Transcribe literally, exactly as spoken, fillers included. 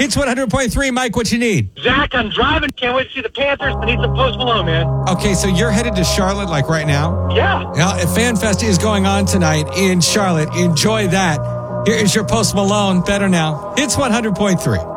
Hits one hundred point three, Mike, what you need? Zach, I'm driving. Can't wait to see the Panthers. I need some Post Malone, man. Okay, so you're headed to Charlotte, like right now? Yeah. Yeah, FanFest is going on tonight in Charlotte. Enjoy that. Here is your Post Malone, Better Now. Hits one hundred point three.